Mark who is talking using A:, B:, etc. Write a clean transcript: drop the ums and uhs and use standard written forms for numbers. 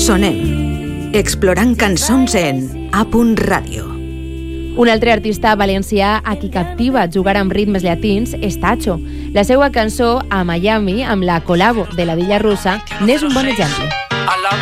A: Sonem, explorant cançons en A.Radio.
B: Un altre artista valencià a qui captiva jugar amb ritmes llatins és Tacho. La seva cançó A Miami, amb la col·labo de la Dilla Russa, n'és un bon exemple.